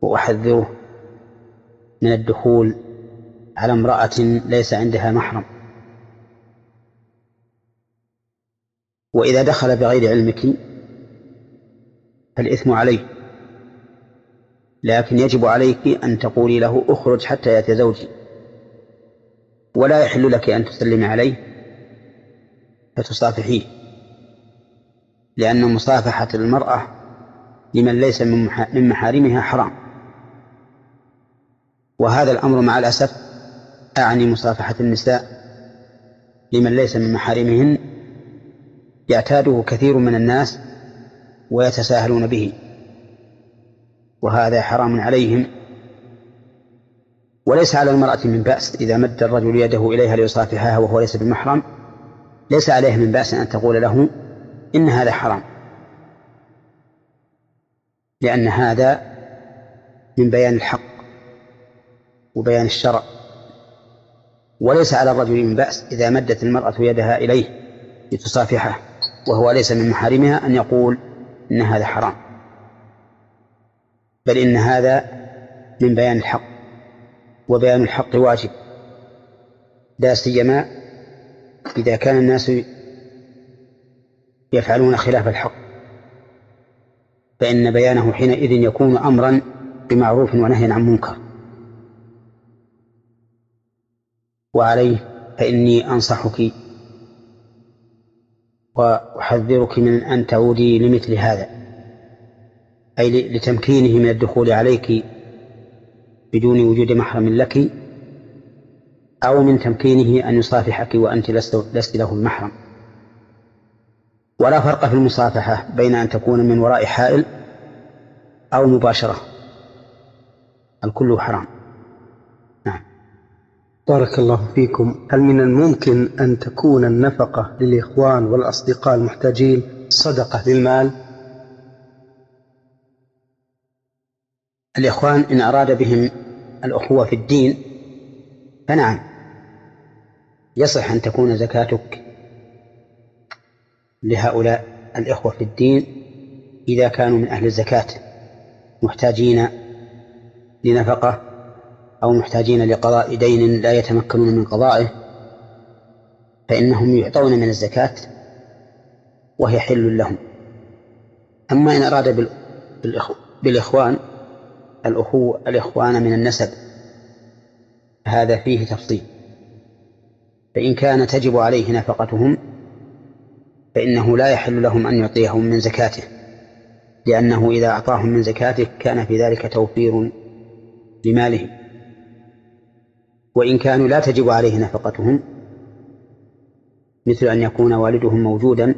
وأحذره من الدخول على امرأة ليس عندها محرم. وإذا دخل بغير علمك فالإثم عليه، لكن يجب عليك أن تقولي له اخرج حتى يأتي زوجي، ولا يحل لك أن تسلمي عليه فتصافحيه، لأن مصافحة المرأة لمن ليس من محارمها حرام. وهذا الأمر مع الأسف أعني مصافحة النساء لمن ليس من محارمهن يعتاده كثير من الناس ويتساهلون به، وهذا حرام عليهم. وليس على المرأة من بأس إذا مد الرجل يده إليها ليصافحها وهو ليس بمحرم، ليس عليه من بأس أن تقول له إن هذا حرام، لأن هذا من بيان الحق وبيان الشرع. وليس على الرجل من بأس إذا مدت المرأة يدها إليه لتصافحه وهو ليس من محارمها أن يقول إن هذا حرام، بل إن هذا من بيان الحق، وبيان الحق واجب، لا سيما إذا كان الناس يفعلون خلاف الحق، فإن بيانه حينئذ يكون أمرا بمعروف ونهي عن منكر. وعليه فإني أنصحك وأحذرك من أن تعودي لمثل هذا، أي لتمكينه من الدخول عليك بدون وجود محرم لك، أو من تمكينه أن يصافحك وأنت لست له المحرم. ولا فرق في المصافحة بين أن تكون من وراء حائل أو مباشرة، الكل حرام. نعم. بارك الله فيكم. هل من الممكن أن تكون النفقة للإخوان والأصدقاء المحتاجين صدقة للمال؟ الإخوان إن أراد بهم الأخوة في الدين فنعم، يصح أن تكون زكاتك لهؤلاء الإخوة في الدين إذا كانوا من أهل الزكاة محتاجين لنفقة أو محتاجين لقضاء دين لا يتمكنون من قضائه، فإنهم يعطون من الزكاة وهي حل لهم. أما إن أراد بالإخوان الإخوان من النسب هذا فيه تفصيل، فإن كان تجب عليه نفقتهم فإنه لا يحل لهم أن يعطيهم من زكاته، لأنه إذا أعطاهم من زكاته كان في ذلك توفير لمالهم. وإن كانوا لا تجب عليه نفقتهم، مثل أن يكون والدهم موجودا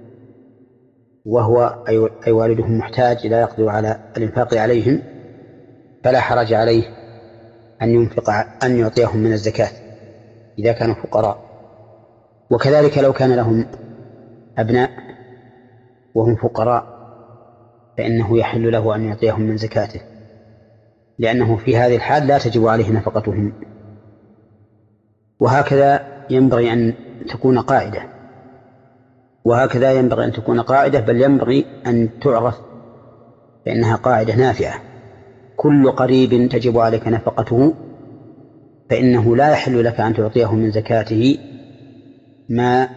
وهو أي والدهم محتاج لا يقدر على الإنفاق عليهم، فلا حرج عليه أن يعطيهم من الزكاة إذا كانوا فقراء. وكذلك لو كان لهم أبناء وهم فقراء فإنه يحل له أن يعطيهم من زكاته، لأنه في هذه الحال لا تجب عليه نفقتهم. وهكذا ينبغي أن تكون قاعدة، بل ينبغي أن تعرف، فإنها قاعدة نافعة: كل قريب تجب عليك نفقته فإنه لا يحل لك أن تعطيه من زكاته ما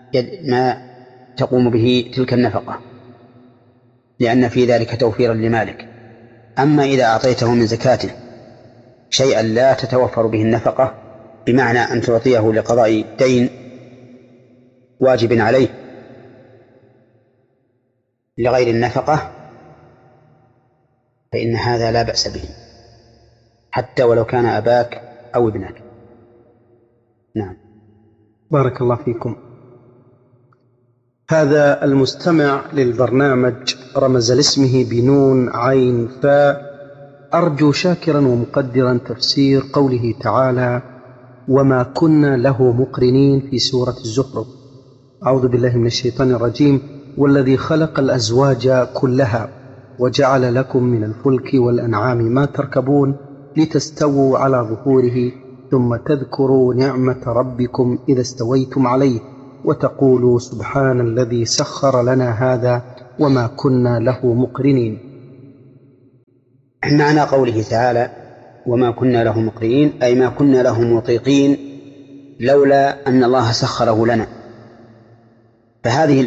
تقوم به تلك النفقة، لأن في ذلك توفيرا لمالك. أما إذا أعطيته من زكاته شيئا لا تتوفر به النفقة، بمعنى أن تعطيه لقضاء دين واجب عليه لغير النفقة، فإن هذا لا بأس به حتى ولو كان أباك أو ابنك. نعم. بارك الله فيكم. هذا المستمع للبرنامج رمز لاسمه بنون عين فاء: أرجو شاكرا ومقدرا تفسير قوله تعالى: وما كنا له مقرنين في سورة الزخرف. أعوذ بالله من الشيطان الرجيم: والذي خلق الأزواج كلها وجعل لكم من الفلك والأنعام ما تركبون لتستووا على ظهوره ثم تذكروا نعمة ربكم إذا استويتم عليه وتقولوا سبحان الذي سخر لنا هذا وما كنا له مقرنين. معنى قوله تعالى وما كنا له مقرنين أي ما كنا له مطيقين لولا أن الله سخره لنا. فهذه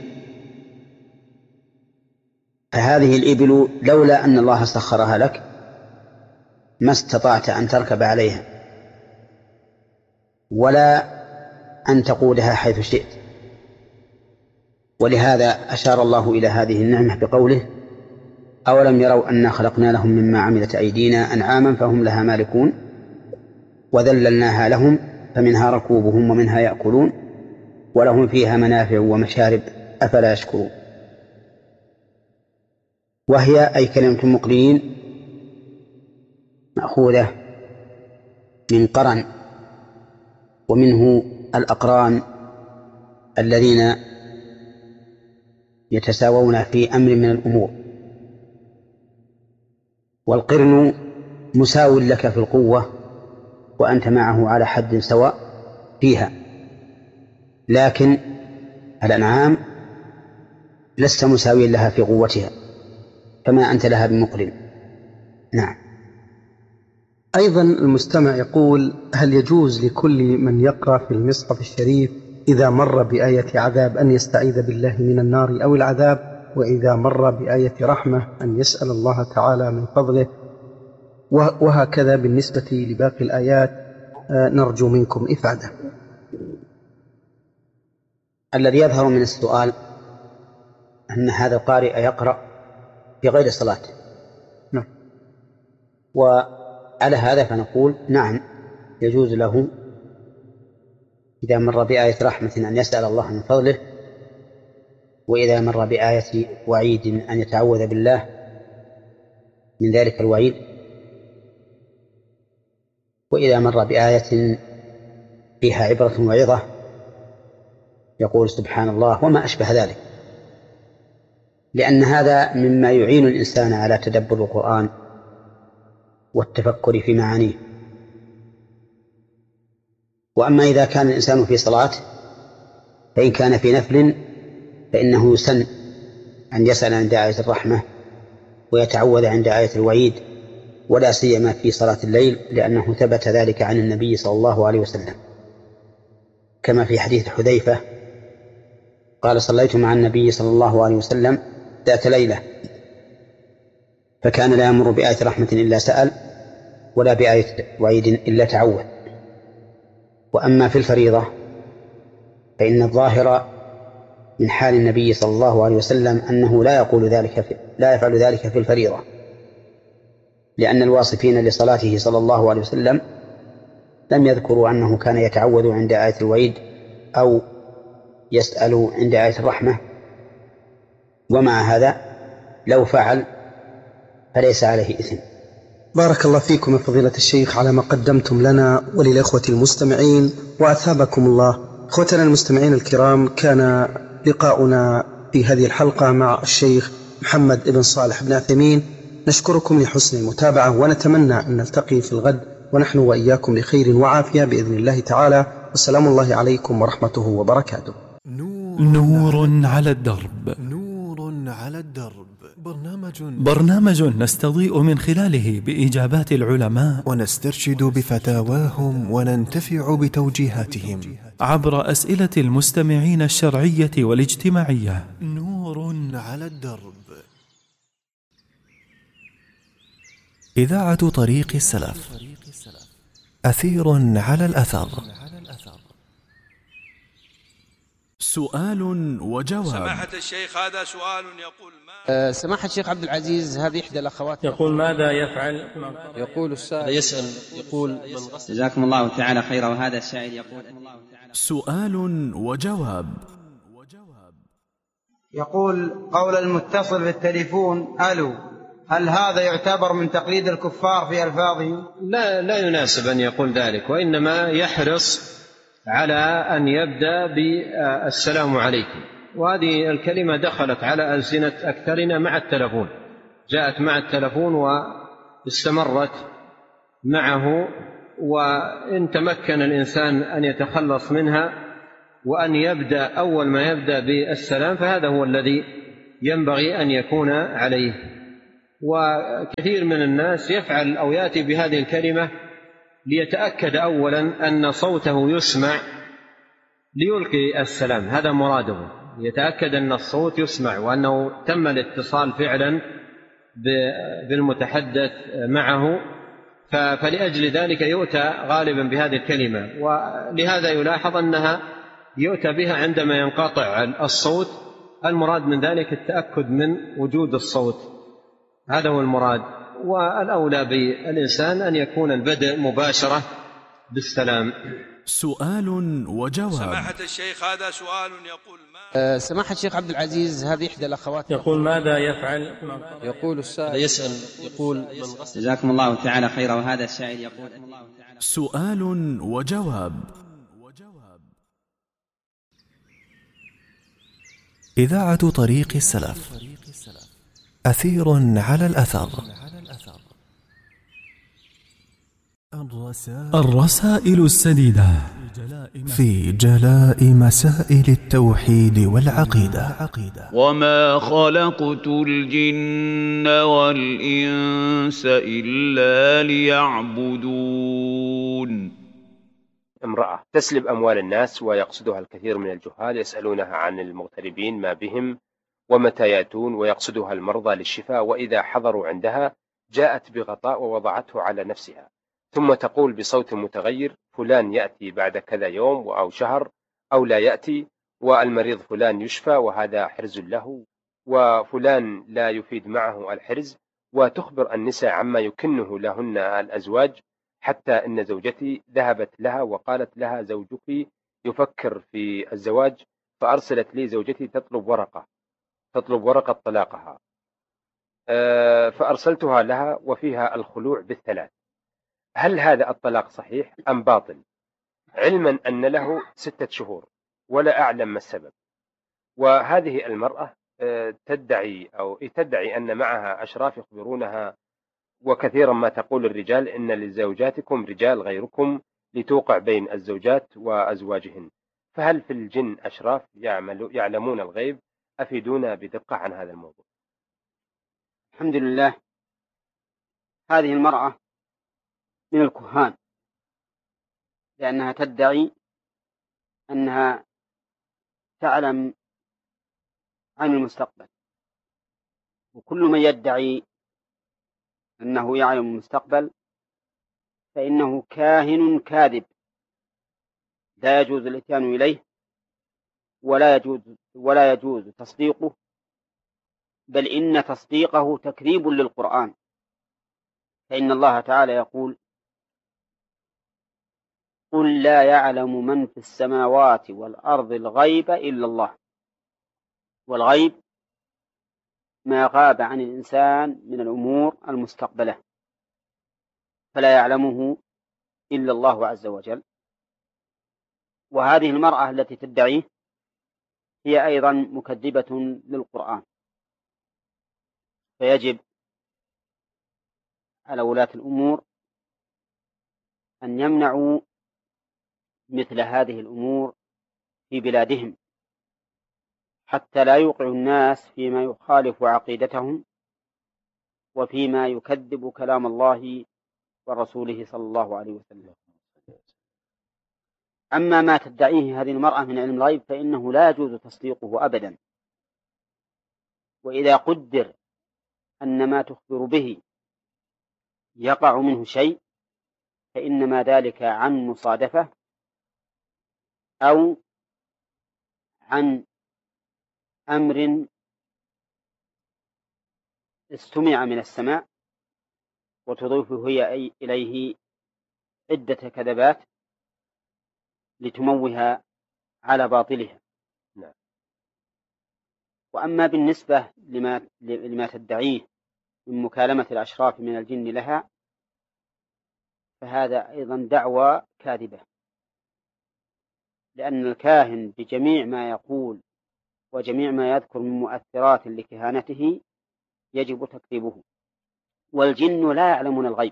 الإبل لولا أن الله سخرها لك ما استطعت أن تركب عليها ولا أن تقودها حيث شئت. ولهذا أشار الله إلى هذه النعمة بقوله أولم يروا أنا خلقنا لهم مما عملت أيدينا أنعاما فهم لها مالكون وذللناها لهم فمنها ركوبهم ومنها يأكلون ولهم فيها منافع ومشارب أفلا يشكرون. وهي أي كلمة مقرنين مأخوذة من قرن، ومنه الأقران الذين يتساوون في أمر من الأمور. والقرن مساو لك في القوة وأنت معه على حد سواء فيها، لكن الأنعام لست مساويا لها في قوتها فما أنت لها بمقرن. نعم. أيضا المستمع يقول هل يجوز لكل من يقرأ في المصحف الشريف إذا مر بآية عذاب أن يستعيذ بالله من النار أو العذاب، وإذا مر بآية رحمة أن يسأل الله تعالى من فضله، وهكذا بالنسبة لباقي الآيات؟ نرجو منكم إفادة. الذي يظهر من السؤال أن هذا القارئ يقرأ في غير صلاة. نعم. وعلى هذا فنقول نعم يجوز له إذا مر بآية رحمة أن يسأل الله من فضله، وإذا مر بآية وعيد أن يتعوذ بالله من ذلك الوعيد، وإذا مر بآية فيها عبرة وعظة يقول سبحان الله وما أشبه ذلك، لأن هذا مما يعين الإنسان على تدبر القرآن والتفكر في معانيه. وأما إذا كان الإنسان في صلاة فإن كان في نفل فإنه يسن أن يسأل عند آية الرحمة ويتعوذ عند آية الوعيد، ولا سيما في صلاة الليل، لأنه ثبت ذلك عن النبي صلى الله عليه وسلم كما في حديث حذيفة قال صليت مع النبي صلى الله عليه وسلم ذات ليلة فكان لا يمر بآية رحمة إلا سأل ولا بآية وعيد إلا تعوذ. وأما في الفريضة فإن الظاهر من حال النبي صلى الله عليه وسلم أنه لا يفعل ذلك في الفريضة، لأن الواصفين لصلاته صلى الله عليه وسلم لم يذكروا أنه كان يتعوذ عند آية الوعيد أو يسأل عند آية الرحمة. ومع هذا لو فعل فليس عليه إثم. بارك الله فيكم يا فضيلة الشيخ على ما قدمتم لنا وللإخوة المستمعين، وأثابكم الله. إخوتنا المستمعين الكرام، كان لقاؤنا في هذه الحلقة مع الشيخ محمد بن صالح بن عثيمين. نشكركم لحسن المتابعة، ونتمنى أن نلتقي في الغد ونحن وإياكم بخير وعافية بإذن الله تعالى. والسلام الله عليكم ورحمته وبركاته. نور على الدرب. برنامج نستضيء من خلاله بإجابات العلماء ونسترشد بفتاواهم وننتفع بتوجيهاتهم عبر أسئلة المستمعين الشرعية والاجتماعية. نور على الدرب. إذاعة طريق السلف، أثير على الأثر. سؤال وجواب. سماحة الشيخ هذا سؤال يقول سماحة الشيخ عبد العزيز، هذه إحدى الأخوات يقول ماذا يفعل؟ يقول السائل يسأل يقول جزاكم الله تعالى خيرا. وهذا السائل يقول سؤال وجواب. يقول قول المتصل بالتليفون ألو، هل هذا يعتبر من تقليد الكفار في ألفاظهم؟ لا يناسب أن يقول ذلك، وإنما يحرص على أن يبدأ بالسلام عليكم، وهذه الكلمة دخلت على ألسنة أكثرنا مع التلفون، جاءت مع التلفون واستمرت معه، وإن تمكن الإنسان أن يتخلص منها وأن يبدأ أول ما يبدأ بالسلام فهذا هو الذي ينبغي أن يكون عليه. وكثير من الناس يفعل أو يأتي بهذه الكلمة ليتأكد أولا أن صوته يسمع ليلقي السلام، هذا مراده، يتأكد أن الصوت يسمع وأنه تم الاتصال فعلا بالمتحدث معه، فلأجل ذلك يؤتى غالبا بهذه الكلمة. ولهذا يلاحظ أنها يؤتى بها عندما ينقطع الصوت، المراد من ذلك التأكد من وجود الصوت، هذا هو المراد. والأولى بالإنسان أن يكون البدء مباشرة بالسلام. سؤال وجواب. سماحة الشيخ هذا سؤال يقول سماحة الشيخ عبد العزيز، هذه إحدى الأخوات يقول ماذا يفعل؟ يقول السائل يسأل يقول جزاكم الله تعالى خيرا. وهذا السائل يقول سؤال وجواب. إذاعة طريق السلف، أثير على الأثر. الرسائل السديدة في جلاء مسائل التوحيد والعقيدة. وما خلقت الجن والإنس إلا ليعبدون. امرأة تسلب أموال الناس ويقصدها الكثير من الجهال، يسألونها عن المغتربين ما بهم ومتى يأتون، ويقصدها المرضى للشفاء، وإذا حضروا عندها جاءت بغطاء ووضعته على نفسها، ثم تقول بصوت متغير: فلان يأتي بعد كذا يوم أو شهر أو لا يأتي، والمريض فلان يشفى وهذا حرز له، وفلان لا يفيد معه الحرز، وتخبر النساء عما يكنه لهن الأزواج، حتى إن زوجتي ذهبت لها وقالت لها: زوجك يفكر في الزواج، فأرسلت لي زوجتي تطلب ورقة طلاقها، فأرسلتها لها وفيها الخلوع بالثلاث. هل هذا الطلاق صحيح أم باطل؟ علما أن له 6 شهور ولا أعلم ما السبب. وهذه المرأة تدعي أن معها أشراف يخبرونها، وكثيرا ما تقول الرجال: إن لزوجاتكم رجال غيركم لتوقع بين الزوجات وأزواجهن. فهل في الجن أشراف يعلمون الغيب؟ أفيدونا بدقة عن هذا الموضوع. الحمد لله. هذه المرأة من الكهان، لأنها تدعي أنها تعلم عن المستقبل، وكل من يدعي أنه يعلم المستقبل فإنه كاهن كاذب، لا يجوز الإتيان إليه ولا يجوز تصديقه، بل إن تصديقه تكذيب للقرآن، فإن الله تعالى يقول: قل لا يعلم من في السماوات والأرض الغيب إلا الله. والغيب ما غاب عن الإنسان من الأمور المستقبلة، فلا يعلمه إلا الله عز وجل. وهذه المرأة التي تدعيه هي أيضا مكذبة للقرآن، فيجب على ولاة الأمور أن يمنعوا مثل هذه الأمور في بلادهم، حتى لا يوقع الناس فيما يخالف عقيدتهم وفيما يكذب كلام الله ورسوله صلى الله عليه وسلم. أما ما تدعيه هذه المرأة من علم الغيب فإنه لا يجوز تصديقه أبدا، وإذا قدر أن ما تخبر به يقع منه شيء فإنما ذلك عن مصادفة أو عن أمر استمع من السماء، وتضيفه هي إليه عدة كذبات لتموه على باطلها. وأما بالنسبة لما تدعيه من مكالمة الأشراف من الجن لها فهذا أيضا دعوى كاذبة، لأن الكاهن بجميع ما يقول وجميع ما يذكر من مؤثرات لكهانته يجب تكذيبه. والجن لا يعلمون الغيب،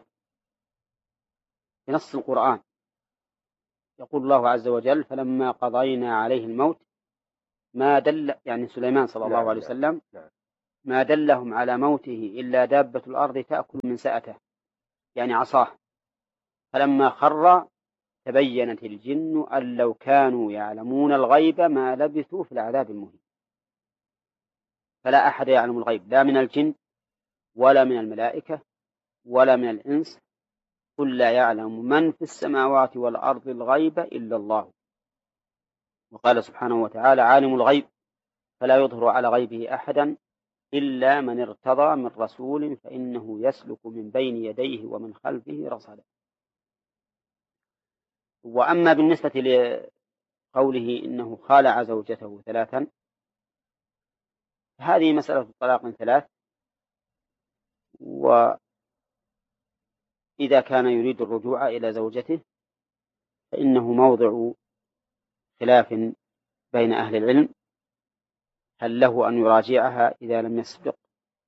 بنص القرآن يقول الله عز وجل: فلما قضينا عليه الموت ما دل، يعني سليمان صلى الله عليه وسلم، ما دلهم على موته إلا دابة الأرض تأكل من سأته، يعني عصاه. فلما خر تبينت الجن أن لو كانوا يعلمون الغيب ما لبثوا في العذاب المهين. فلا أحد يعلم الغيب، لا من الجن ولا من الملائكة ولا من الإنس، قل لا يعلم من في السماوات والأرض الغيب إلا الله. وقال سبحانه وتعالى: عالم الغيب فلا يظهر على غيبه أحدا إلا من ارتضى من رسول فإنه يسلك من بين يديه ومن خلفه رصدا. وأما بالنسبة لقوله إنه خالع زوجته 3، هذه مسألة الطلاق 3، وإذا كان يريد الرجوع إلى زوجته فإنه موضع خلاف بين أهل العلم، هل له أن يراجعها إذا لم يسبق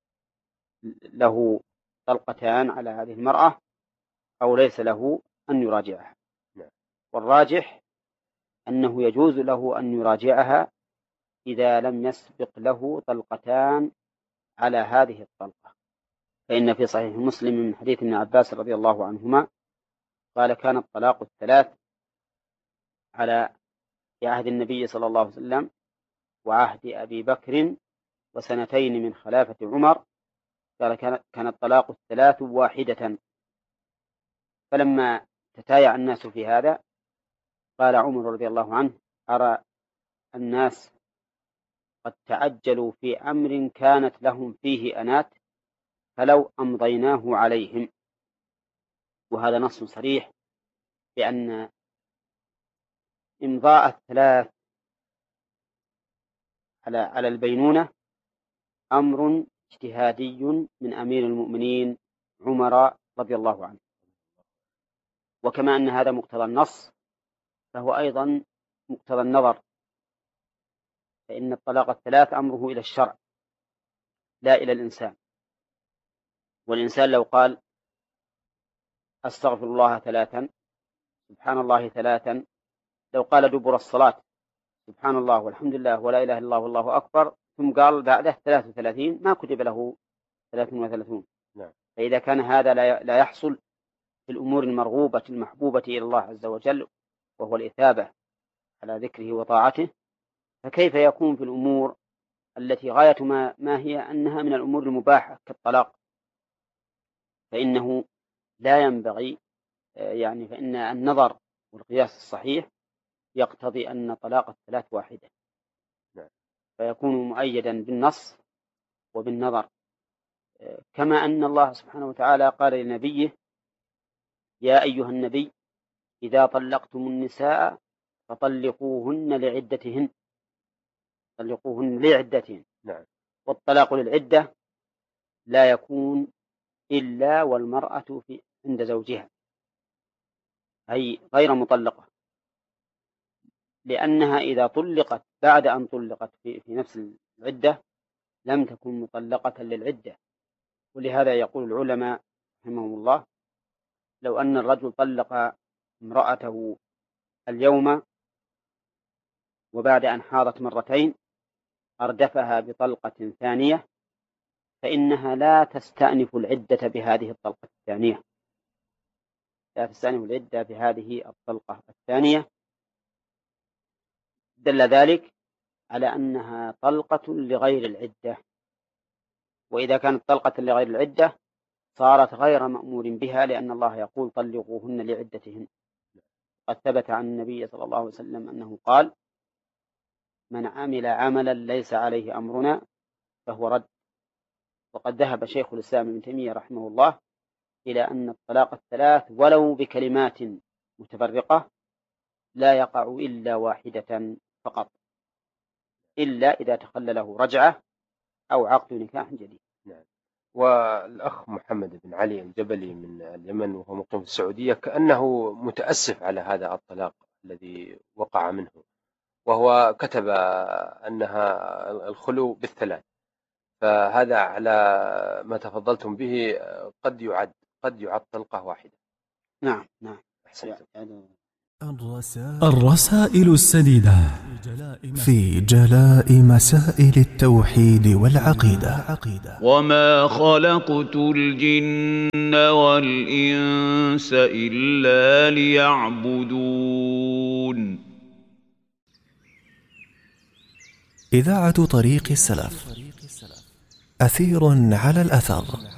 له طلقتان على هذه المرأة أو ليس له أن يراجعها. والراجح أنه يجوز له أن يراجعها إذا لم يسبق له طلقتان على هذه الطلقة. فإن في صحيح مسلم من حديث ابن عباس رضي الله عنهما قال: كان الطلاق 3 على عهد النبي صلى الله عليه وسلم وعهد أبي بكر وسنتين من خلافة عمر. قال: كان الطلاق 3 واحدة. فلما تتايع الناس في هذا قال عمر رضي الله عنه: أرى الناس قد تعجلوا في أمر كانت لهم فيه أنات فلو أمضيناه عليهم. وهذا نص صريح بأن إمضاء 3 على البينونة أمر اجتهادي من أمير المؤمنين عمر رضي الله عنه. وكما أن هذا مقتضى النص فهو أيضا مقتضى النظر، فإن الطلاق 3 أمره إلى الشرع لا إلى الإنسان. والإنسان لو قال أستغفر الله 3، سبحان الله 3، لو قال دبر الصلاة سبحان الله والحمد لله ولا إله إلا الله والله أكبر ثم قال بعده 33 ما كتب له 33. فإذا كان هذا لا يحصل في الأمور المرغوبة المحبوبة إلى الله عز وجل وهو الإثابة على ذكره وطاعته، فكيف يكون في الأمور التي غاية ما هي أنها من الأمور المباحة كالطلاق؟ فإنه لا ينبغي، يعني فإن النظر والقياس الصحيح يقتضي أن طلاق 3 واحدة، فيكون مؤيدا بالنص وبالنظر. كما أن الله سبحانه وتعالى قال لنبيه: يا أيها النبي إذا طلقتم النساء فطلقوهن لعدتهن، طلقوهن لعدتهن. والطلاق للعدة لا يكون إلا والمرأة عند زوجها، أي غير مطلقة، لأنها إذا طلقت بعد أن طلقت في نفس العدة لم تكن مطلقة للعدة. ولهذا يقول العلماء رحمهم الله: لو أن الرجل طلق امرأته اليوم وبعد أن حاضت 2 مرات أردفها بطلقة ثانية فإنها لا تستأنف العدة بهذه الطلقة الثانية، لا تستأنف العدة بهذه الطلقة الثانية. دل ذلك على أنها طلقة لغير العدة، وإذا كانت طلقة لغير العدة صارت غير مأمور بها، لأن الله يقول: طلقوهن لعدتهن. قد ثبت عن النبي صلى الله عليه وسلم أنه قال: من عمل عملا ليس عليه أمرنا فهو رد. وقد ذهب شيخ الإسلام ابن تيمية رحمه الله إلى أن الطلاق 3 ولو بكلمات متفرقة لا يقع إلا واحدة فقط، إلا إذا تخلله رجعة أو عقد نكاح جديد. والأخ محمد بن علي الجبلي من اليمن وهو مقيم في السعودية كأنه متأسف على هذا الطلاق الذي وقع منه، وهو كتب أنها الخلو بال3، فهذا على ما تفضلتم به قد يعد طلقة واحدة. نعم. أحسنتم. الرسائل السديدة في جلاء مسائل التوحيد والعقيدة. وما خلقت الجن والإنس إلا ليعبدون. إذاعة طريق السلف، أثير على الأثر.